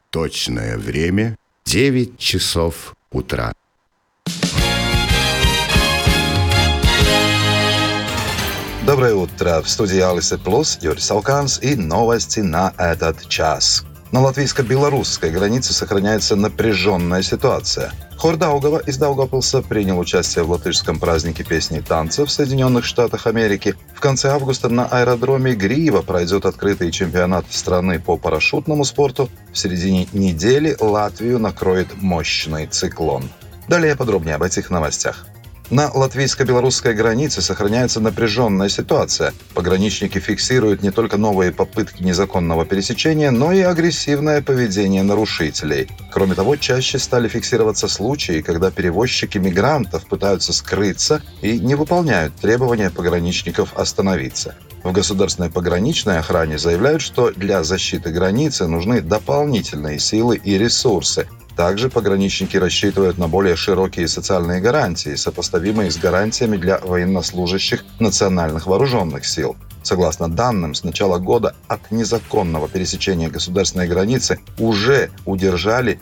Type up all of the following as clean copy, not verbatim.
Точное время 9 часов утра. Доброе утро. В студии Алисы Плюс Юрий Сауканс и новости на этот час. На латвийско-белорусской границе сохраняется напряженная ситуация. Хор Даугава из Даугавпилса принял участие в латышском празднике песни и танцев в Соединенных Штатах Америки. В конце августа на аэродроме Гриева пройдет открытый чемпионат страны по парашютному спорту. В середине недели Латвию накроет мощный циклон. Далее подробнее об этих новостях. На латвийско-белорусской границе сохраняется напряженная ситуация. Пограничники фиксируют не только новые попытки незаконного пересечения, но и агрессивное поведение нарушителей. Кроме того, чаще стали фиксироваться случаи, когда перевозчики мигрантов пытаются скрыться и не выполняют требования пограничников остановиться. В государственной пограничной охране заявляют, что для защиты границы нужны дополнительные силы и ресурсы. Также пограничники рассчитывают на более широкие социальные гарантии, сопоставимые с гарантиями для военнослужащих национальных вооруженных сил. Согласно данным, с начала года от незаконного пересечения государственной границы уже удержали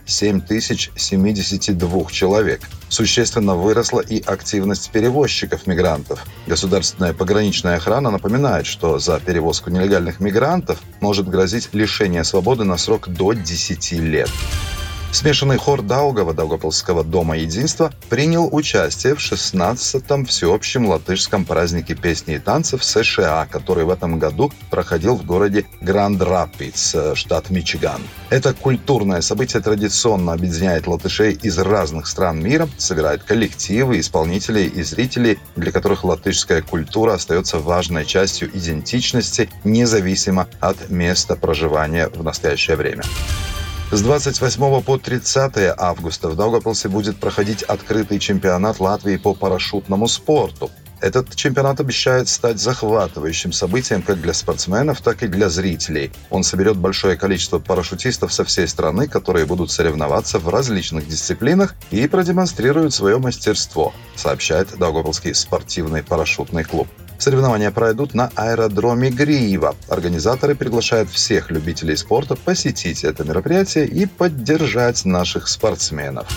7072 человек. Существенно выросла и активность перевозчиков мигрантов. Государственная пограничная охрана напоминает, что за перевозку нелегальных мигрантов может грозить лишение свободы на срок до 10 лет. Смешанный хор Даугава Даугавпилсского дома единства принял участие в 16-м всеобщем латышском празднике песни и танцев США, который в этом году проходил в городе Гранд-Рапидс, штат Мичиган. Это культурное событие традиционно объединяет латышей из разных стран мира, собирает коллективы, исполнителей и зрителей, для которых латышская культура остается важной частью идентичности, независимо от места проживания в настоящее время. С 28 по 30 августа в Даугавпилсе будет проходить открытый чемпионат Латвии по парашютному спорту. Этот чемпионат обещает стать захватывающим событием как для спортсменов, так и для зрителей. Он соберет большое количество парашютистов со всей страны, которые будут соревноваться в различных дисциплинах и продемонстрируют свое мастерство, сообщает Даугавпилсский спортивный парашютный клуб. Соревнования пройдут на аэродроме Гриева. Организаторы приглашают всех любителей спорта посетить это мероприятие и поддержать наших спортсменов.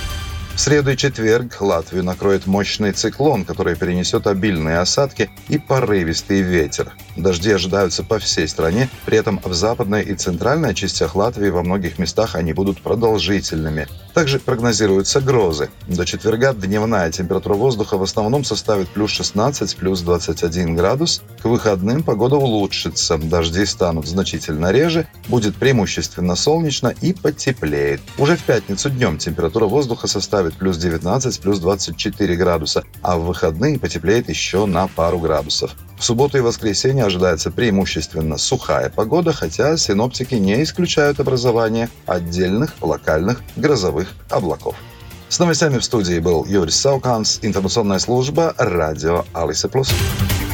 В среду и четверг Латвию накроет мощный циклон, который перенесет обильные осадки и порывистый ветер. Дожди ожидаются по всей стране, при этом в западной и центральной частях Латвии во многих местах они будут продолжительными. Также прогнозируются грозы. До четверга дневная температура воздуха в основном составит плюс 16, плюс 21 градус. К выходным погода улучшится, дожди станут значительно реже, будет преимущественно солнечно и потеплеет. Уже в пятницу днем температура воздуха составит плюс 19, плюс 24 градуса, а в выходные потеплеет еще на пару градусов. В субботу и воскресенье ожидается преимущественно сухая погода, хотя синоптики не исключают образование отдельных локальных грозовых облаков. С новостями в студии был Юрий Сауканс, информационная служба радио Алисы Плюс.